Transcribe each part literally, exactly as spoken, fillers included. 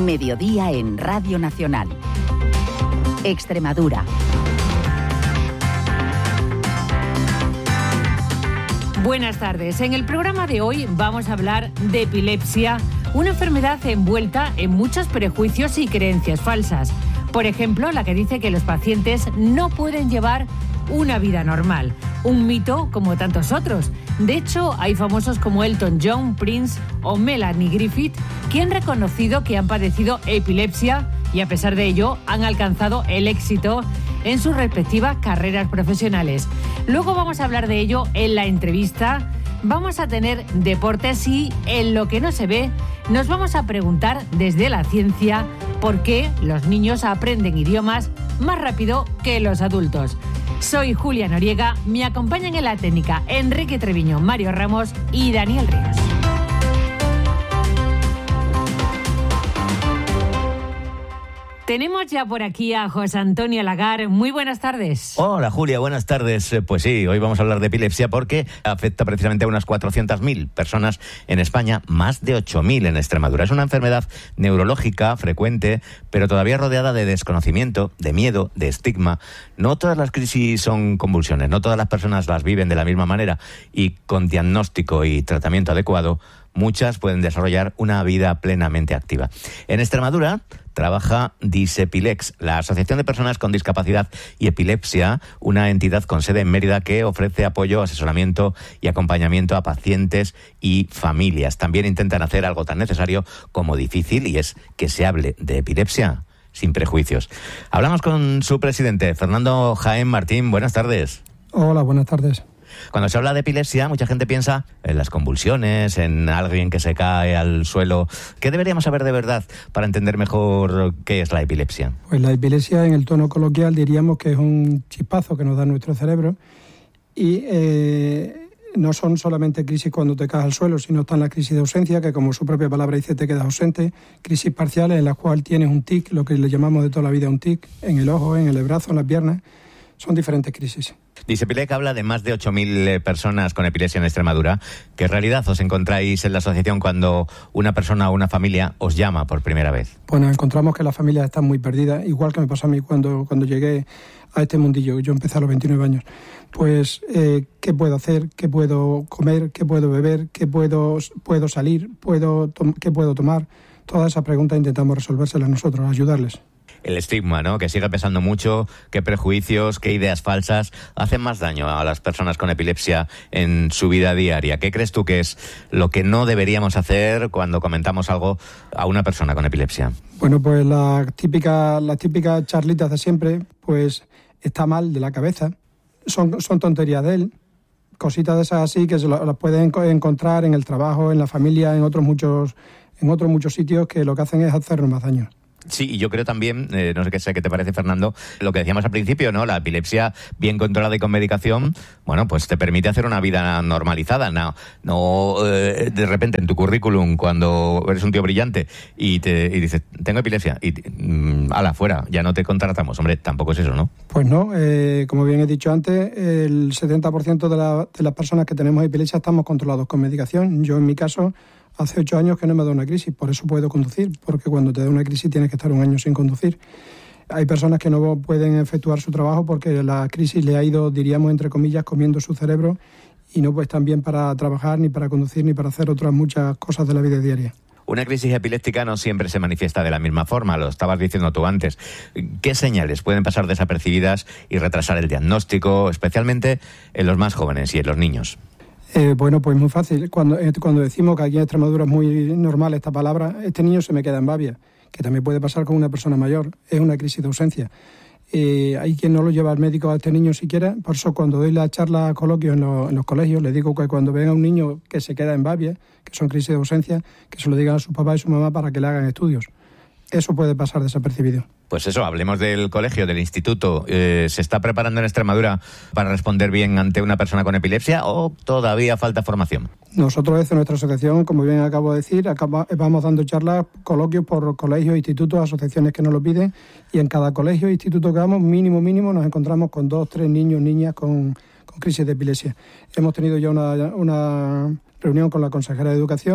Mediodía en Radio Nacional. Extremadura. Buenas tardes. En el programa de hoy vamos a hablar de epilepsia, una enfermedad envuelta en muchos prejuicios y creencias falsas. Por ejemplo, la que dice que los pacientes no pueden llevar una vida normal. Un mito como tantos otros. De hecho, hay famosos como Elton John, Prince o Melanie Griffith que han reconocido que han padecido epilepsia y a pesar de ello han alcanzado el éxito en sus respectivas carreras profesionales. Luego vamos a hablar de ello en la entrevista. Vamos a tener deportes y en lo que no se ve nos vamos a preguntar desde la ciencia por qué los niños aprenden idiomas más rápido que los adultos. Soy Julia Noriega, me acompañan en la técnica Enrique Treviño, Mario Ramos y Daniel Ríos. Tenemos ya por aquí a José Antonio Lagar. Muy buenas tardes. Hola Julia, buenas tardes. Pues sí, hoy vamos a hablar de epilepsia porque afecta precisamente a unas cuatrocientas mil personas en España, más de ocho mil en Extremadura. Es una enfermedad neurológica frecuente, pero todavía rodeada de desconocimiento, de miedo, de estigma. No todas las crisis son convulsiones, no todas las personas las viven de la misma manera y con diagnóstico y tratamiento adecuado, muchas pueden desarrollar una vida plenamente activa. En Extremadura trabaja Disepilex, la Asociación de Personas con Discapacidad y Epilepsia, una entidad con sede en Mérida que ofrece apoyo, asesoramiento y acompañamiento a pacientes y familias. También intentan hacer algo tan necesario como difícil, y es que se hable de epilepsia sin prejuicios. Hablamos con su presidente, Fernando Jaén Martín. Buenas tardes. Hola, buenas tardes. Cuando se habla de epilepsia, mucha gente piensa en las convulsiones, en alguien que se cae al suelo. ¿Qué deberíamos saber de verdad para entender mejor qué es la epilepsia? Pues la epilepsia, en el tono coloquial, diríamos que es un chispazo que nos da nuestro cerebro y eh, no son solamente crisis cuando te caes al suelo, sino están las crisis de ausencia, que como su propia palabra dice, te quedas ausente, crisis parciales en las cuales tienes un tic, lo que le llamamos de toda la vida un tic, en el ojo, en el brazo, en las piernas. Son diferentes crisis. Disepilex habla de más de ocho mil personas con epilepsia en Extremadura. ¿Qué realidad os encontráis en la asociación cuando una persona o una familia os llama por primera vez? Bueno, encontramos que las familias están muy perdidas, igual que me pasó a mí cuando, cuando llegué a este mundillo. Yo empecé a los veintinueve años. Pues, eh, ¿qué puedo hacer? ¿Qué puedo comer? ¿Qué puedo beber? ¿Qué puedo, puedo salir? ¿Puedo tom- ¿Qué puedo tomar? Todas esas preguntas intentamos resolvérselas nosotros, ayudarles. El estigma, ¿no?, que sigue pesando mucho, qué prejuicios, qué ideas falsas hacen más daño a las personas con epilepsia en su vida diaria. ¿Qué crees tú que es lo que no deberíamos hacer cuando comentamos algo a una persona con epilepsia? Bueno, pues las típicas las típicas charlitas de siempre, pues está mal de la cabeza, son, son tonterías de él, cositas de esas así que se lo, las pueden encontrar en el trabajo, en la familia, en otros muchos, en otros muchos sitios que lo que hacen es hacernos más daño. Sí, y yo creo también, eh, no sé qué sé qué te parece, Fernando, lo que decíamos al principio, ¿no? La epilepsia bien controlada y con medicación, bueno, pues te permite hacer una vida normalizada, no, no eh, de repente en tu currículum cuando eres un tío brillante y te y dices, tengo epilepsia, y mmm, ala, fuera, ya no te contratamos. Hombre, tampoco es eso, ¿no? Pues no, eh, como bien he dicho antes, el setenta por ciento de, la, de las personas que tenemos epilepsia estamos controlados con medicación. Yo en mi caso, hace ocho años que no me da una crisis, por eso puedo conducir, porque cuando te da una crisis tienes que estar un año sin conducir. Hay personas que no pueden efectuar su trabajo porque la crisis le ha ido, diríamos, entre comillas, comiendo su cerebro y no pues están bien para trabajar, ni para conducir, ni para hacer otras muchas cosas de la vida diaria. Una crisis epiléptica no siempre se manifiesta de la misma forma, lo estabas diciendo tú antes. ¿Qué señales pueden pasar desapercibidas y retrasar el diagnóstico, especialmente en los más jóvenes y en los niños? Eh, bueno, pues muy fácil. Cuando, eh, cuando decimos que aquí en Extremadura es muy normal esta palabra, este niño se me queda en babia, que también puede pasar con una persona mayor, es una crisis de ausencia. Eh, hay quien no lo lleva al médico a este niño siquiera, por eso cuando doy la charla a coloquios en, lo, en los colegios, le digo que cuando venga un niño que se queda en babia, que son crisis de ausencia, que se lo digan a su papá y su mamá para que le hagan estudios. Eso puede pasar desapercibido. Pues eso, hablemos del colegio, del instituto. Eh, ¿Se está preparando en Extremadura para responder bien ante una persona con epilepsia o todavía falta formación? Nosotros desde nuestra asociación, como bien acabo de decir, acaba, vamos dando charlas, coloquios por colegios, institutos, asociaciones que nos lo piden, y en cada colegio e instituto que vamos, mínimo, mínimo, nos encontramos con dos, tres niños, niñas con, con crisis de epilepsia. Hemos tenido ya una, una reunión con la consejera de Educación,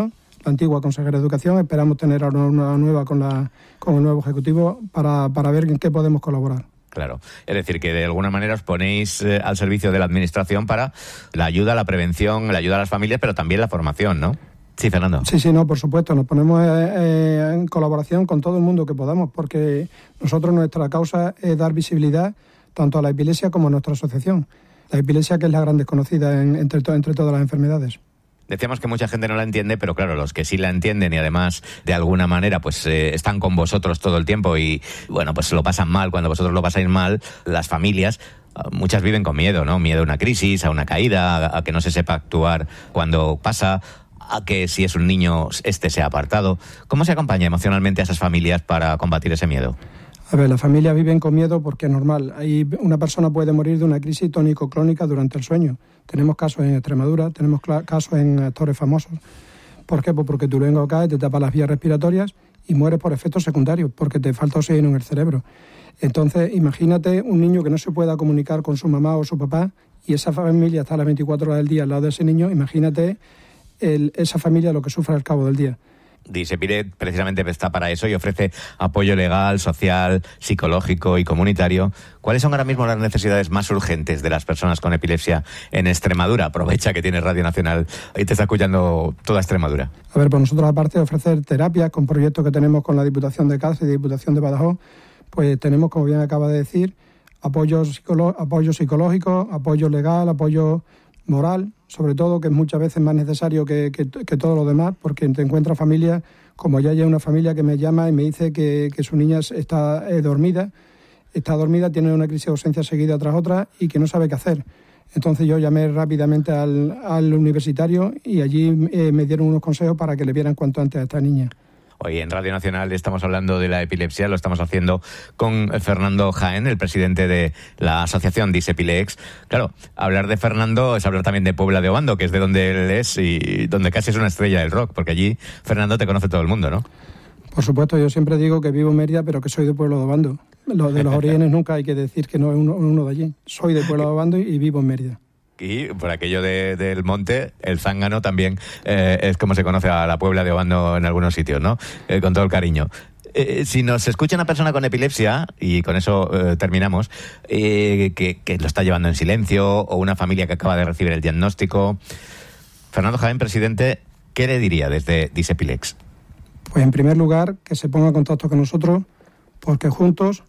la antigua consejera de Educación. Esperamos tener ahora una nueva con, la, con el nuevo Ejecutivo para, para ver en qué podemos colaborar. Claro, es decir, que de alguna manera os ponéis eh, al servicio de la Administración para la ayuda, la prevención, la ayuda a las familias, pero también la formación, ¿no? Sí, Fernando. Sí, sí, no, por supuesto. Nos ponemos eh, eh, en colaboración con todo el mundo que podamos, porque nosotros, nuestra causa es dar visibilidad tanto a la epilepsia como a nuestra asociación. La epilepsia, que es la gran desconocida en, entre, to- entre todas las enfermedades. Decíamos que mucha gente no la entiende, pero claro, los que sí la entienden y además de alguna manera pues eh, están con vosotros todo el tiempo y bueno, pues lo pasan mal cuando vosotros lo pasáis mal, las familias, muchas viven con miedo, ¿no? Miedo a una crisis, a una caída, a, a que no se sepa actuar cuando pasa, a que si es un niño este sea apartado. ¿Cómo se acompaña emocionalmente a esas familias para combatir ese miedo? A ver, las familias viven con miedo porque es normal. Hay, una persona puede morir de una crisis tónico-clónica durante el sueño. Tenemos casos en Extremadura, tenemos cl- casos en actores famosos. ¿Por qué? Pues porque tu lengua cae, te tapa las vías respiratorias y mueres por efectos secundarios, porque te falta oxígeno en el cerebro. Entonces, imagínate un niño que no se pueda comunicar con su mamá o su papá y esa familia está a las veinticuatro horas del día al lado de ese niño. Imagínate el, esa familia lo que sufre al cabo del día. DISEPILEX precisamente está para eso y ofrece apoyo legal, social, psicológico y comunitario. ¿Cuáles son ahora mismo las necesidades más urgentes de las personas con epilepsia en Extremadura? Aprovecha que tienes Radio Nacional y te está escuchando toda Extremadura. A ver, pues nosotros, aparte de ofrecer terapias con proyectos que tenemos con la Diputación de Cáceres y Diputación de Badajoz, pues tenemos, como bien acaba de decir, apoyo, psicolo- apoyo psicológico, apoyo legal, apoyo moral, sobre todo, que es muchas veces más necesario que, que, que todo lo demás, porque te encuentras familias, como ya hay una familia que me llama y me dice que, que su niña está eh, dormida, está dormida, tiene una crisis de ausencia seguida tras otra y que no sabe qué hacer. Entonces yo llamé rápidamente al, al universitario y allí eh, me dieron unos consejos para que le vieran cuanto antes a esta niña. Hoy en Radio Nacional estamos hablando de la epilepsia, lo estamos haciendo con Fernando Jaén, el presidente de la asociación DISEPILEX. Claro, hablar de Fernando es hablar también de Puebla de Obando, que es de donde él es y donde casi es una estrella del rock, porque allí Fernando te conoce todo el mundo, ¿no? Por supuesto, yo siempre digo que vivo en Mérida, pero que soy de Puebla de Obando. Lo de los orígenes nunca hay que decir que no es uno, uno de allí. Soy de Puebla de Obando y, y vivo en Mérida. Y por aquello de, del monte, el zángano también eh, es como se conoce a la Puebla de Obando en algunos sitios, ¿no? Eh, con todo el cariño. Eh, si nos escucha una persona con epilepsia, y con eso eh, terminamos, eh, que, que lo está llevando en silencio, o una familia que acaba de recibir el diagnóstico, Fernando Jaén, presidente, ¿qué le diría desde DISEPILEX? Pues en primer lugar, que se ponga en contacto con nosotros, porque juntos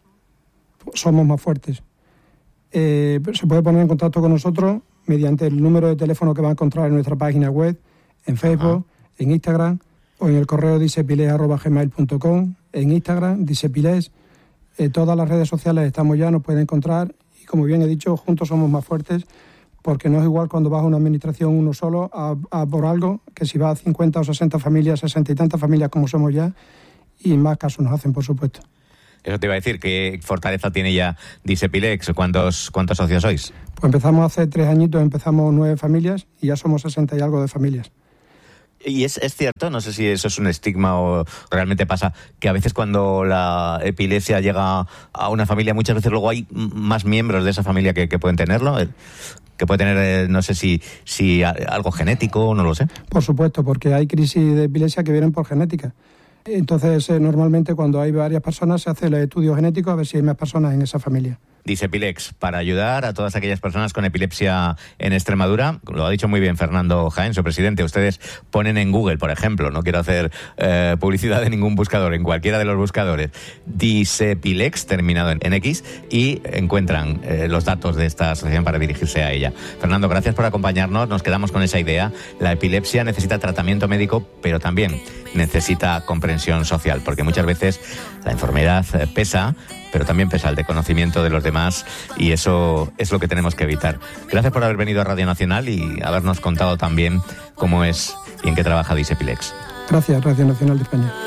somos más fuertes. Eh, se puede poner en contacto con nosotros mediante el número de teléfono que va a encontrar en nuestra página web, en Facebook, Ajá. en Instagram o en el correo disepilex arroba gmail punto com, en Instagram, disepilex. Eh, todas las redes sociales estamos ya, nos pueden encontrar y, como bien he dicho, juntos somos más fuertes, porque no es igual cuando vas a una administración uno solo a, a por algo que si vas a cincuenta o sesenta familias, sesenta y tantas familias como somos ya, y más casos nos hacen, por supuesto. Eso te iba a decir, ¿qué fortaleza tiene ya DISEPILEX? ¿Cuántos, cuántos socios sois? Pues empezamos hace tres añitos, empezamos nueve familias y ya somos sesenta y algo de familias. Y es, es cierto, no sé si eso es un estigma o realmente pasa, que a veces cuando la epilepsia llega a una familia, muchas veces luego hay más miembros de esa familia que, que pueden tenerlo, que puede tener, no sé si, si algo genético, no lo sé. Por supuesto, porque hay crisis de epilepsia que vienen por genética. Entonces, eh, normalmente cuando hay varias personas se hace el estudio genético a ver si hay más personas en esa familia. DISEPILEX, para ayudar a todas aquellas personas con epilepsia en Extremadura. Lo ha dicho muy bien Fernando Jaén, su presidente. Ustedes ponen en Google, por ejemplo, no quiero hacer eh, publicidad de ningún buscador, en cualquiera de los buscadores, DISEPILEX, terminado en, en X, y encuentran eh, los datos de esta asociación para dirigirse a ella. Fernando, gracias por acompañarnos. Nos quedamos con esa idea. La epilepsia necesita tratamiento médico, pero también necesita comprensión social, porque muchas veces la enfermedad pesa, pero también pesa el desconocimiento de los demás, y eso es lo que tenemos que evitar. Gracias por haber venido a Radio Nacional y habernos contado también cómo es y en qué trabaja DISEPILEX. Gracias, Radio Nacional de España.